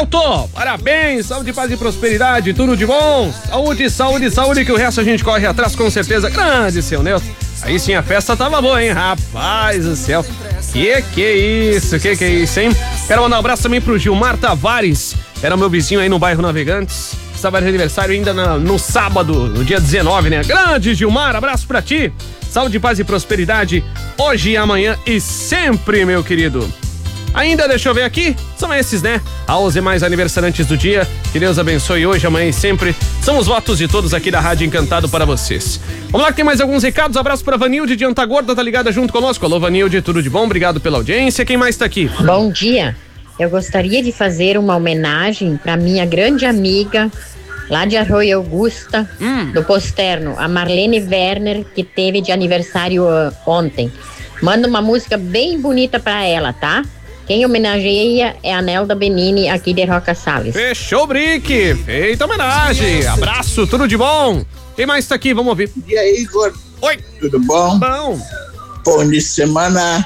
Celto, parabéns, saúde, paz e prosperidade, tudo de bom. Saúde, saúde, saúde, que o resto a gente corre atrás com certeza. Grande, seu Nelson. Aí sim a festa tava boa, hein? Rapaz do céu. Que é isso, hein? Quero mandar um abraço também pro Gilmar Tavares. Era meu vizinho aí no bairro Navegantes. Estava de aniversário ainda no sábado, no dia 19, né? Grande Gilmar, abraço pra ti. Saúde, paz e prosperidade, hoje e amanhã e sempre, meu querido. Ainda, deixa eu ver aqui, são esses, né? Aos demais aniversariantes do dia, que Deus abençoe hoje, amanhã e sempre. São os votos de todos aqui da Rádio Encantado para vocês. Vamos lá que tem mais alguns recados, abraço pra Vanilde de Antagorda, tá ligada junto conosco. Alô, Vanilde, tudo de bom? Obrigado pela audiência. Quem mais tá aqui? Bom dia, eu gostaria de fazer uma homenagem pra minha grande amiga lá de Arroio Augusta, do Posterno, a Marlene Werner, que teve de aniversário ontem. Manda uma música bem bonita pra ela, tá? Quem homenageia é a Nelda Benini, aqui de Roca Salles. Fechou, Brick. Feita homenagem. Abraço, tudo de bom. Quem mais tá aqui? Vamos ouvir. E aí, Igor? Oi. Tudo bom? Bom. Bom de semana.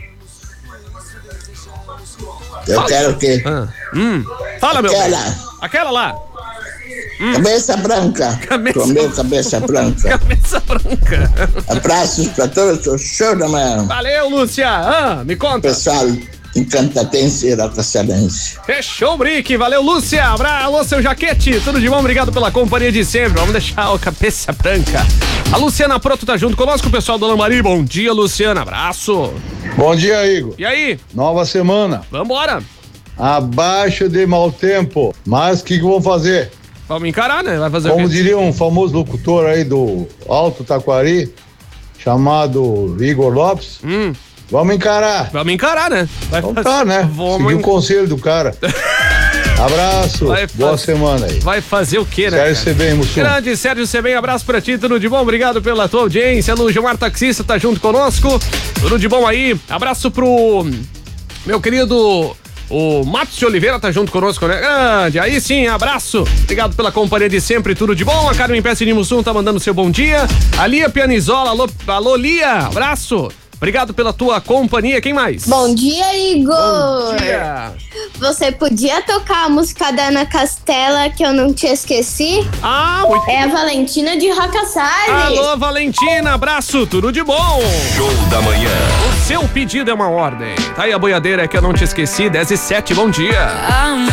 Eu quero o quê? Fala, meu Aquela. bem. Aquela lá. Cabeça branca. Comeu cabeça branca. Cabeça branca. Abraços pra todos os show da manhã. Valeu, Lúcia. Me conta. Pessoal encantatense e rocaçarense. Fechou, Brick. Valeu, Lúcia. Alô, seu Jaquete. Tudo de bom? Obrigado pela companhia de sempre. Vamos deixar o cabeça branca. A Luciana Proto tá junto conosco, o pessoal do Lambari. Bom dia, Luciana. Abraço. Bom dia, Igor. E aí? Nova semana. Vambora. Abaixo de mau tempo. Mas o que vão fazer? Vamos encarar, né? Vai fazer Como o quê? diria um famoso locutor aí do Alto Taquari, chamado Igor Lopes, vamos encarar. Vamos encarar, né? Então tá, né? Seguir o conselho do cara. Abraço, boa semana aí. Vai fazer o quê, né? Sérgio Sebem, Mussum. Grande Sérgio Sebem, abraço pra ti, tudo de bom, obrigado pela tua audiência. Lu Gilmar Taxista tá junto conosco, tudo de bom aí. Abraço pro meu querido... O Márcio Oliveira tá junto conosco, né? Grande, aí sim, abraço. Obrigado pela companhia de sempre, tudo de bom. A Carmen Pesce de Mussum tá mandando seu bom dia. A Lia Pianizola, alô Lia, abraço. Obrigado pela tua companhia, quem mais? Bom dia, Igor. Bom dia. Você podia tocar a música da Ana Castela que eu não te esqueci? Muito É a Valentina de Roca Salles. Alô, Valentina, abraço, tudo de bom. Show da manhã. O seu pedido é uma ordem. Tá aí a boiadeira que eu não te esqueci, 10:07, bom dia.